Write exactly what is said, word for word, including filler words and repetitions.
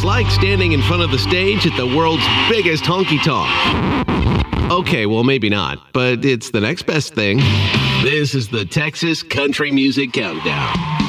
like standing in front of the stage at the world's biggest honky-tonk. Okay, well, maybe not, but it's the next best thing. This is the Texas Country Music Countdown.